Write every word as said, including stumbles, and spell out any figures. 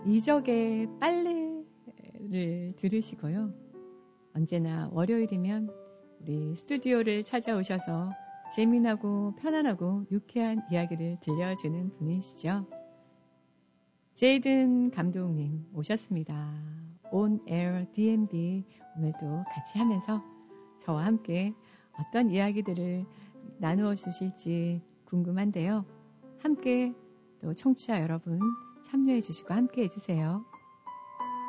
이적의 빨래를 들으시고요. 언제나 월요일이면 우리 스튜디오를 찾아오셔서 재미나고 편안하고 유쾌한 이야기를 들려주는 분이시죠. 제이든 감독님 오셨습니다. On Air 디엠비 오늘도 같이 하면서 저와 함께 어떤 이야기들을 나누어 주실지 궁금한데요. 함께 또 청취자 여러분 참여해 주시고 함께 해주세요.